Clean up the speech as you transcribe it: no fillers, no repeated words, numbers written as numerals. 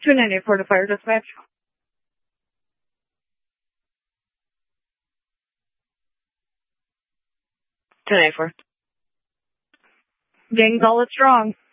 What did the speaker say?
294 to fire dispatch. 294. Gang's all it's strong.